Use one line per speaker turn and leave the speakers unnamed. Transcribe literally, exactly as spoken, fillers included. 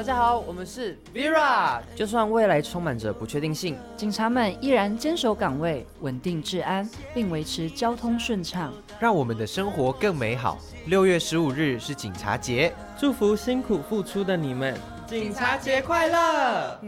家好，我们是 Vera。就算未来充满着不确定性，
警察们依然坚守岗位，稳定治安，并维持交通顺畅，
让我们的生活更美好。六月十五日是警察节，
祝福辛苦付出的你们，
警察节快乐！